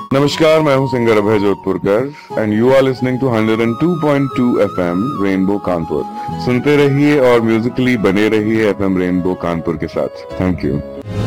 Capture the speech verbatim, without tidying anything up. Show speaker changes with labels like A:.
A: नमस्कार, मैं हूं singer Abhay जोधपुरकर and you are listening to one oh two point two FM rainbow Kanpur. सुनते रहिए और म्यूजिकली बने रहिए एफएम रेनबो कानपुर के साथ। Thank you.